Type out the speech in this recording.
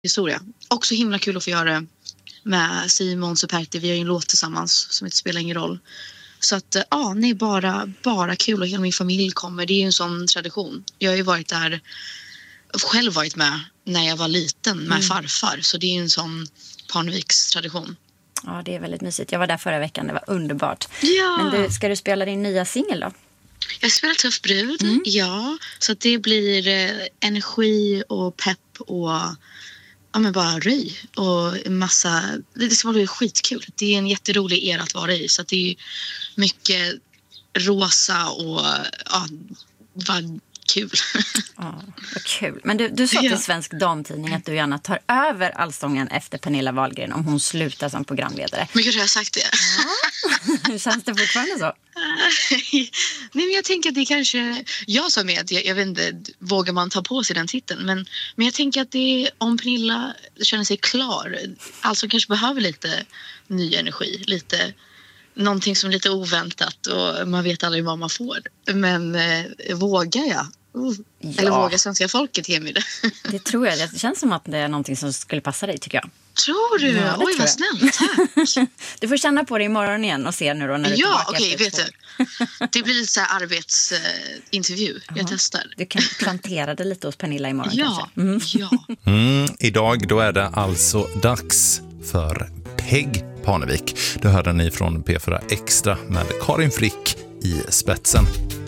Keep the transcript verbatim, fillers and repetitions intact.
historia. Också himla kul att få göra det med Simon Superti. Vi har ju en låt tillsammans som inte spelar ingen roll. Så att ja, nej, bara, bara kul och hela min familj kommer. Det är ju en sån tradition. Jag har ju varit där, själv varit med när jag var liten med mm. farfar. Så det är ju en sån Parneviks tradition. Ja, det är väldigt mysigt. Jag var där förra veckan, det var underbart. Ja. Men du, ska du spela din nya singel då? Jag spelar Tuff brud, mm. ja. Så att det blir eh, energi och pepp och ja, men bara röj och massa. Det ska bli skitkul. Det är en jätterolig era att vara i. Så att det är mycket rosa och ja, vad kul. Ja, vad kul. Men du, du sa till ja. Svensk Damtidning att du gärna tar över Allsången efter Pernilla Wahlgren om hon slutar som programledare. Men gud, har jag sagt det? Ja. Känns det fortfarande så? Nej, men jag tänker att det kanske. Jag sa med att jag, jag vet inte, vågar man ta på sig den titeln. Men, men jag tänker att det är, om Pernilla känner sig klar, alltså kanske behöver lite ny energi, lite någonting som är lite oväntat och man vet aldrig vad man får. Men eh, vågar jag? Uh. Ja. Eller vågar svenska folket ge mig det? Det tror jag. Det känns som att det är någonting som skulle passa dig, tycker jag. Tror du? Ja, oj, vad snällt. Tack. Du får känna på det imorgon igen och se nu då när du är ja, tillbaka. Ja, okej, vet du. Det blir lite så här arbetsintervju. Uh, jag testar. Du kan plantera det lite hos Pernilla imorgon ja, kanske. Mm. Ja. Mm, idag då är det alltså dags för Peg Parnevik. Det hörde ni från P fyra Extra med Karin Frick i spetsen.